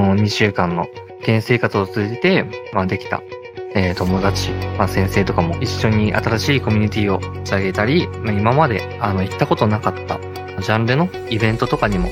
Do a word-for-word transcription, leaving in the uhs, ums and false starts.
のにしゅうかんの現生活を通じて、まあできた、えー、友達、まあ先生とかも一緒に新しいコミュニティを立ち上げたり、まあ、今まであの行ったことなかったジャンルのイベントとかにも